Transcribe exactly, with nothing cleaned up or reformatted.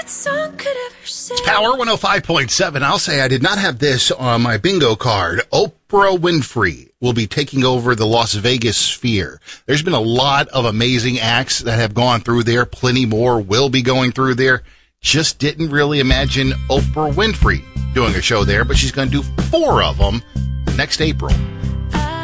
that song could ever say. It's Power one oh five point seven. I'll say I did not have this on my bingo card. Oprah Winfrey will be taking over the Las Vegas Sphere. There's been a lot of amazing acts that have gone through there. Plenty more will be going through there. Just didn't really imagine Oprah Winfrey doing a show there, but she's going to do four of them next April.